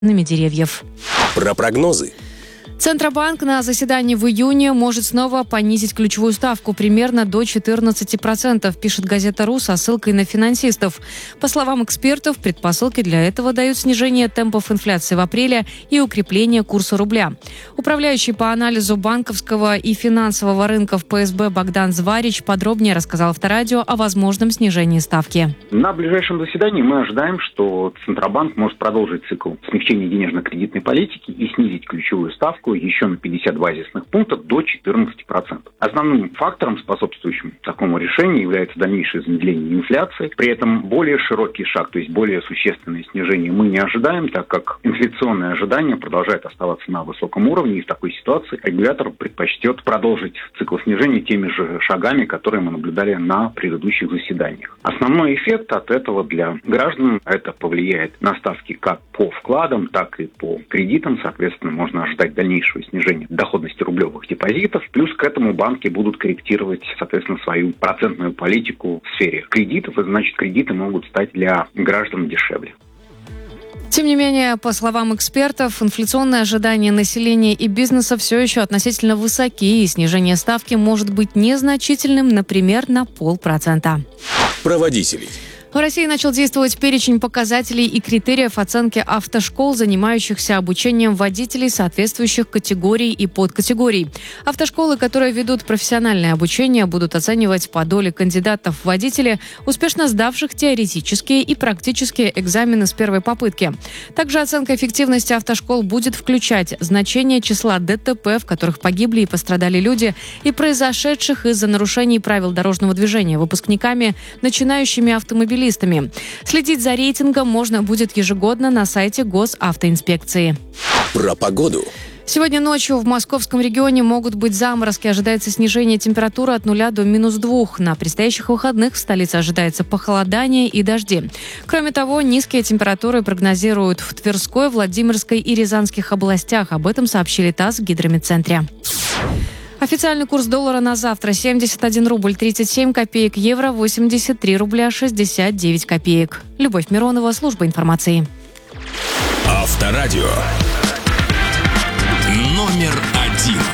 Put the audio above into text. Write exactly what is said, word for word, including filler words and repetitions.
деревьев. Про прогнозы. Центробанк на заседании в июне может снова понизить ключевую ставку примерно до четырнадцати процентов, пишет газета «Ру» со ссылкой на финансистов. По словам экспертов, предпосылки для этого дают снижение темпов инфляции в апреле и укрепление курса рубля. Управляющий по анализу банковского и финансового рынков Пэ Эс Бэ Богдан Зварич подробнее рассказал Авторадио о возможном снижении ставки. На ближайшем заседании мы ожидаем, что Центробанк может продолжить цикл смягчения денежно-кредитной политики и снизить ключевую ставку еще на пятьдесят базисных пунктов до четырнадцати процентов. Основным фактором, способствующим такому решению, является дальнейшее замедление инфляции. При этом более широкий шаг, то есть более существенное снижение мы не ожидаем, так как инфляционные ожидания продолжают оставаться на высоком уровне, и в такой ситуации регулятор предпочтет продолжить цикл снижения теми же шагами, которые мы наблюдали на предыдущих заседаниях. Основной эффект от этого для граждан – это повлияет на ставки как по вкладам, так и по кредитам. Соответственно, можно ожидать дальнейшего снижения доходности рублевых депозитов. Плюс к этому банки будут корректировать, соответственно, свою процентную политику в сфере кредитов, и значит, кредиты могут стать для граждан дешевле. Тем не менее, по словам экспертов, инфляционные ожидания населения и бизнеса все еще относительно высоки, и снижение ставки может быть незначительным, например, на полпроцента. Про водителей. В России начал действовать перечень показателей и критериев оценки автошкол, занимающихся обучением водителей соответствующих категорий и подкатегорий. Автошколы, которые ведут профессиональное обучение, будут оценивать по доле кандидатов в водители, успешно сдавших теоретические и практические экзамены с первой попытки. Также оценка эффективности автошкол будет включать значение числа Дэ Тэ Пэ, в которых погибли и пострадали люди, и произошедших из-за нарушений правил дорожного движения выпускниками, начинающими автомобилистами. Следить за рейтингом можно будет ежегодно на сайте Госавтоинспекции. Про погоду. Сегодня ночью в московском регионе могут быть заморозки. Ожидается снижение температуры от нуля до минус двух. На предстоящих выходных в столице ожидается похолодание и дожди. Кроме того, низкие температуры прогнозируют в Тверской, Владимирской и Рязанских областях. Об этом сообщили ТАСС в Гидрометцентре. Официальный курс доллара на завтра семьдесят один рубль тридцать семь копеек, евро восемьдесят три рубля шестьдесят девять копеек. Любовь Миронова, служба информации. Авторадио. Номер один.